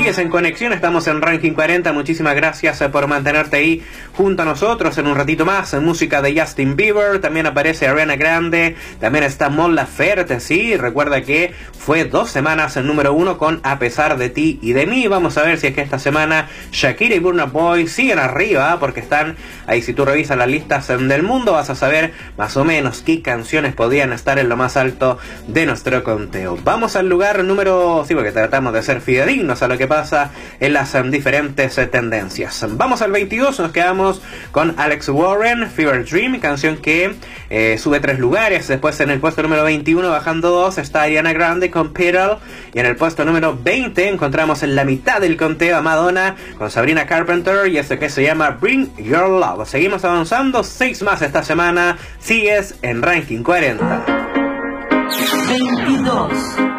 Sigues en conexión, estamos en Ranking 40. Muchísimas gracias por mantenerte ahí junto a nosotros. En un ratito más, música de Justin Bieber. También aparece Ariana Grande. También está Mon Laferte. Sí, recuerda que fue 2 semanas en número 1 con A pesar de ti y de mí. Vamos a ver si es que esta semana Shakira y Burna Boy siguen arriba, porque están ahí. Si tú revisas las listas del mundo, vas a saber más o menos qué canciones podrían estar en lo más alto de nuestro conteo. Vamos al lugar número... Sí, porque tratamos de ser fidedignos a lo que pasa en las diferentes tendencias. Vamos al 22, nos quedamos con Alex Warren, Fever Dream, canción que sube 3 lugares. Después en el puesto número 21, bajando 2, está Ariana Grande con Pedal. Y en el puesto número 20 encontramos en la mitad del conteo a Madonna con Sabrina Carpenter y esto que se llama Bring Your Love. Seguimos avanzando, 6 más esta semana. Sigues en Ranking 40. 22.